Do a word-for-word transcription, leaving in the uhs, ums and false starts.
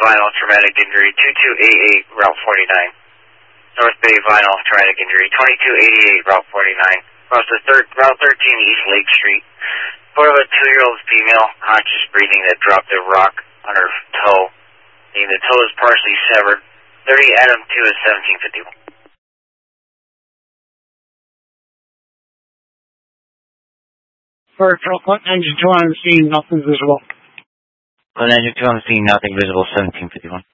vinyl traumatic injury, two two eight eight, Route forty-nine. North Bay vinyl traumatic injury, twenty-two eighty-eight, Route forty-nine. Across the third, Route thirteen, East Lake Street. Report of a two-year-old female, conscious breathing, that dropped a rock on her toe. And the toe is partially severed. thirty Adam two is seventeen fifty-one. For Code Engine two on the scene, nothing visible. Code Engine two on the scene, nothing visible, seventeen fifty-one.